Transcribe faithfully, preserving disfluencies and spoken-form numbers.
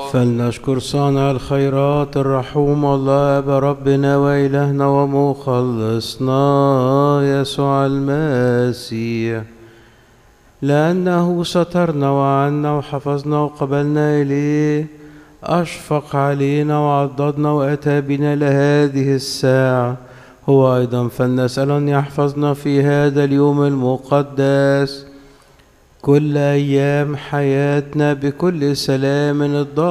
فلنشكر صانع الخيرات الرحوم الله أبا ربنا وإلهنا ومخلصنا يسوع المسيح، لأنه سترنا وعنا وحفظنا وقبلنا إليه، أشفق علينا وعضدنا وأتى بنا لهذه الساعة. هو أيضا فلنسأل أن يحفظنا في هذا اليوم المقدس كل أيام حياتنا بكل سلام الضار